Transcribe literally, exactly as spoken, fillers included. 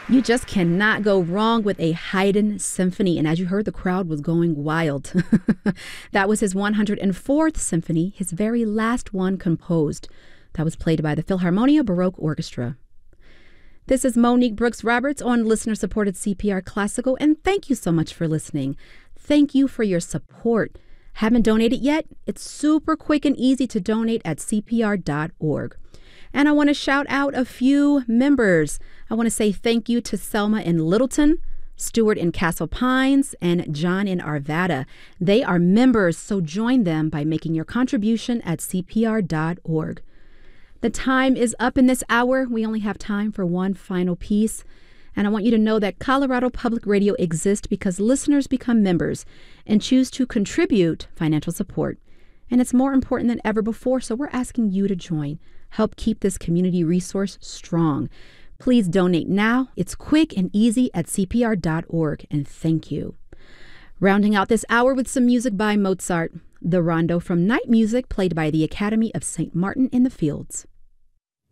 You just cannot go wrong with a Haydn symphony. And as you heard, the crowd was going wild. That was his one hundred fourth symphony, his very last one composed. That was played by the Philharmonia Baroque Orchestra. This is Monique Brooks Roberts on listener-supported C P R Classical, and thank you so much for listening. Thank you for your support. Haven't donated yet? It's super quick and easy to donate at C P R dot org. And I want to shout out a few members. I want to say thank you to Selma in Littleton, Stuart in Castle Pines, and John in Arvada. They are members, so join them by making your contribution at C P R dot org. The time is up in this hour. We only have time for one final piece. And I want you to know that Colorado Public Radio exists because listeners become members and choose to contribute financial support. And it's more important than ever before, so we're asking you to join. Help keep this community resource strong. Please donate now. It's quick and easy at C P R dot org, and thank you. Rounding out this hour with some music by Mozart, the rondo from Night Music played by the Academy of Saint Martin in the Fields.